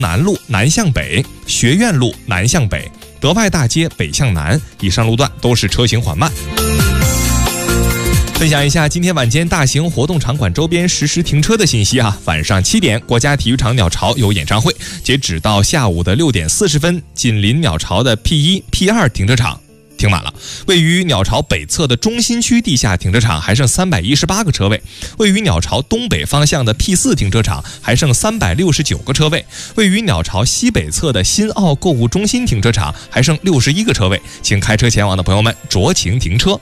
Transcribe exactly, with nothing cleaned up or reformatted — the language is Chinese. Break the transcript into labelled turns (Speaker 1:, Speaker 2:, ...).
Speaker 1: 南路南向北、学院路南向北、德外大街北向南，以上路段都是车行缓慢。分享一下今天晚间大型活动场馆周边实时停车的信息啊！晚上七点，国家体育场鸟巢有演唱会，截止到下午的六点四十分，紧邻鸟巢的 P 一、P 二停车场停满了。位于鸟巢北侧的中心区地下停车场还剩三百一十八个车位，位于鸟巢东北方向的 P 四停车场还剩三百六十九个车位，位于鸟巢西北侧的新奥购物中心停车场还剩六十一个车位，请开车前往的朋友们酌情停车。